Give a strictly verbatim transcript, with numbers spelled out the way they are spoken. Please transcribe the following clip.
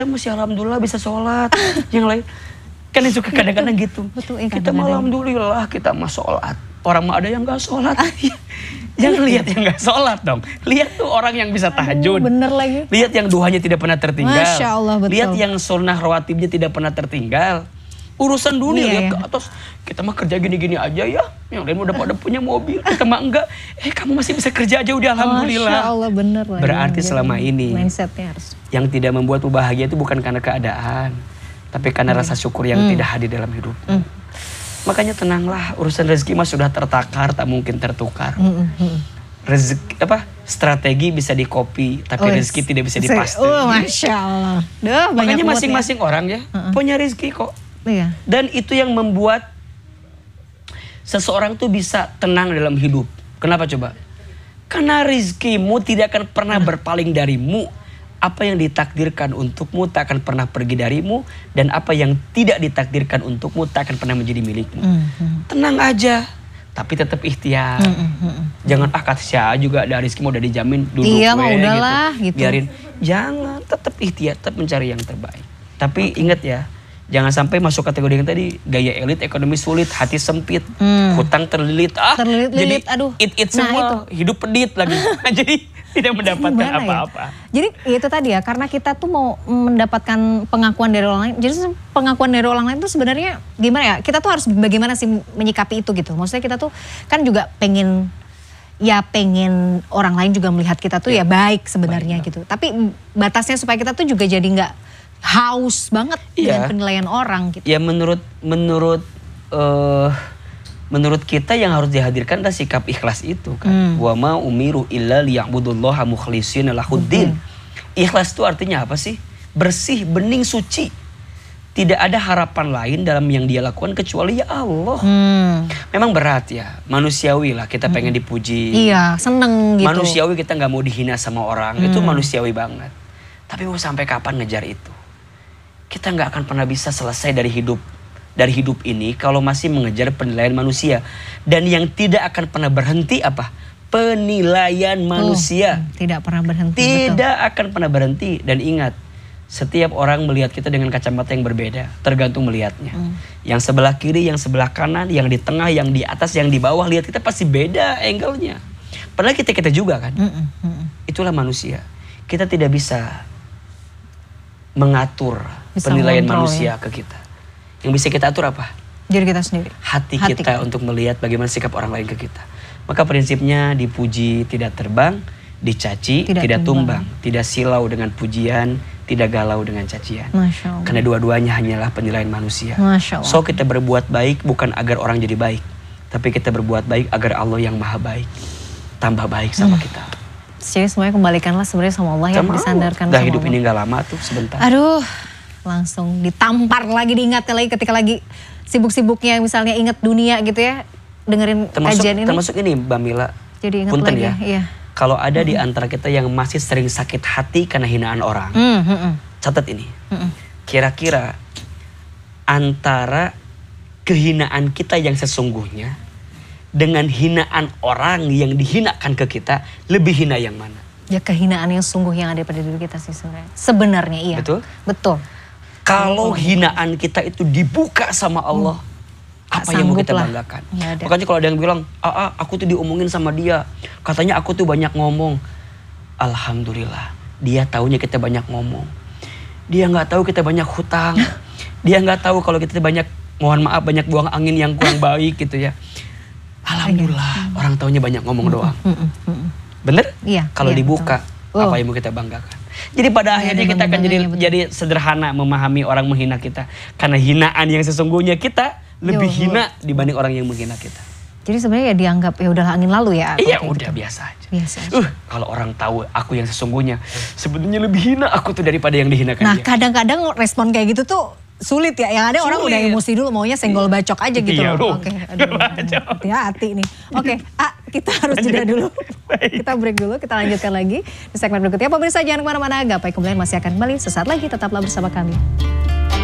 masih alhamdulillah bisa sholat. Yang lain kan suka kadang-kadang gitu. Betul, ya, kita mah alhamdulillah kita mah sholat. Orang mah ada yang gak sholat. Jangan lihat yang gak sholat dong. Lihat tuh orang yang bisa tahajud. Aduh, bener lagi. Lihat yang duhanya tidak pernah tertinggal. Masya Allah, betul. Lihat yang sunnah rawatibnya tidak pernah tertinggal. Urusan dunia, iya, lihat iya. ke atas. Kita mah kerja gini-gini aja ya. Yang lain udah pada punya mobil. Kita mah enggak. Eh kamu masih bisa kerja aja udah alhamdulillah. Masya Allah, bener lagi. Berarti selama ini mindsetnya harus. Yang tidak membuatmu bahagia itu bukan karena keadaan. Tapi karena hmm. rasa syukur yang hmm. tidak hadir dalam hidup. Hmm. Makanya tenanglah, urusan rezeki mah sudah tertakar, tak mungkin tertukar. Hmm. Hmm. Rezeki apa? Strategi bisa dikopi, tapi oh, rezeki tidak bisa dipaste. Oh, Masya Allah. Duh, makanya masing-masing ya. Orang ya uh-uh. punya rezeki kok. Iya. Dan itu yang membuat seseorang tuh bisa tenang dalam hidup. Kenapa coba? Karena rezekimu tidak akan pernah uh. berpaling darimu. Apa yang ditakdirkan untukmu tak akan pernah pergi darimu. Dan apa yang tidak ditakdirkan untukmu tak akan pernah menjadi milikmu. Mm-hmm. Tenang aja. Tapi tetap ikhtiar. Mm-hmm. Jangan ah kata saya juga ada rezeki udah dijamin duduk. Iya mah udahlah gitu. gitu. Biarin. Jangan, tetap ikhtiar, tetap mencari yang terbaik. Tapi okay. ingat ya, jangan sampai masuk kategori yang tadi gaya elit, ekonomi sulit, hati sempit, hmm. hutang terlilit. Ah, terlilit-lilit, aduh. It-it nah, semua, itu. hidup pedit lagi. Jadi tidak mendapatkan apa-apa. Ya? Jadi itu tadi ya, karena kita tuh mau mendapatkan pengakuan dari orang lain. Jadi pengakuan dari orang lain tuh sebenarnya gimana ya? Kita tuh harus bagaimana sih menyikapi itu gitu. Maksudnya kita tuh kan juga pengen, ya pengen orang lain juga melihat kita tuh ya, ya baik sebenarnya gitu. Tapi batasnya supaya kita tuh juga jadi nggak haus banget ya. Dengan penilaian orang gitu. Ya menurut menurut uh, menurut kita yang harus dihadirkan adalah sikap ikhlas itu kan. Wa ma umiru illa liya'budullaha mukhlishina lahuddin. Ikhlas itu artinya apa sih? Bersih, bening, suci. Tidak ada harapan lain dalam yang dia lakukan kecuali ya Allah. Hmm. Memang berat ya, manusiawi lah kita hmm. pengen dipuji. Iya, seneng gitu. Manusiawi kita nggak mau dihina sama orang, hmm. itu manusiawi banget. Tapi mau sampai kapan ngejar itu? Kita nggak akan pernah bisa selesai dari hidup dari hidup ini kalau masih mengejar penilaian manusia. Dan yang tidak akan pernah berhenti apa? Penilaian manusia. Oh, tidak pernah berhenti. Tidak betul. akan pernah berhenti. Dan ingat, setiap orang melihat kita dengan kacamata yang berbeda, tergantung melihatnya. Hmm. Yang sebelah kiri, yang sebelah kanan, yang di tengah, yang di atas, yang di bawah, lihat kita pasti beda angle-nya. Padahal kita kita juga kan. Hmm, hmm. Itulah manusia. Kita tidak bisa mengatur bisa penilaian manusia ya. Ke kita. Yang bisa kita atur apa? Diri kita sendiri. Hati, Hati kita, kita untuk melihat bagaimana sikap orang lain ke kita. Maka prinsipnya dipuji tidak terbang, dicaci tidak, tidak tumbang. tumbang, tidak silau dengan pujian, tidak galau dengan cacian. Masya Allah. Karena dua-duanya hanyalah penilaian manusia. Masya Allah. So kita berbuat baik bukan agar orang jadi baik, tapi kita berbuat baik agar Allah yang maha baik tambah baik sama hmm. kita. Jadi semuanya kembalikanlah sebenarnya sama Allah yang disandarkan sama Allah. Hidup ini gak lama tuh sebentar. Aduh, langsung ditampar lagi, diingat lagi ketika lagi sibuk-sibuknya misalnya ingat dunia gitu ya, dengerin termasuk, kajian ini. Termasuk ini Mbak Mila, jadi ingat punten lagi ya, iya. Kalau ada mm-hmm. di antara kita yang masih sering sakit hati karena hinaan orang, mm-hmm. catat ini, mm-hmm. kira-kira antara kehinaan kita yang sesungguhnya dengan hinaan orang yang dihinakan ke kita, lebih hina yang mana? Ya kehinaan yang sungguh yang ada pada diri kita sih sebenarnya. Sebenarnya iya. Betul? Betul. Kalau hinaan kita itu dibuka sama Allah, hmm. apa yang mau kita banggakan? Makanya kalau ada yang bilang, ah, ah, aku tuh diomongin sama dia, katanya aku tuh banyak ngomong. Alhamdulillah, dia taunya kita banyak ngomong. Dia nggak tahu kita banyak hutang. Dia nggak tahu kalau kita banyak, mohon maaf, banyak buang angin yang kurang baik gitu ya. Alhamdulillah, orang taunya banyak ngomong doang. Bener? Iya. Kalau iya, dibuka, oh. apa yang mau kita banggakan? Jadi pada ya, akhirnya kita akan jadi betul. jadi sederhana memahami orang menghina kita. Karena hinaan yang sesungguhnya kita lebih Yo, hina dibanding orang yang menghina kita. Jadi sebenarnya ya dianggap ya udah angin lalu ya. Iya udah gitu. biasa aja. Biasa aja. Uh, kalau orang tahu aku yang sesungguhnya, sebenarnya lebih hina aku tuh daripada yang dihinakan nah, dia. Nah kadang-kadang respon kayak gitu tuh sulit ya. Yang ada sulit. Orang udah emosi dulu, maunya senggol bacok aja gitu iya, loh. Oke, hati-hati nih. Oke, ah, kita harus jeda dulu. Kita break dulu, kita lanjutkan lagi di segmen berikutnya. Pemirsa jangan kemana-mana, Gapai Kemuliaan masih akan kembali sesaat lagi. Tetaplah bersama kami.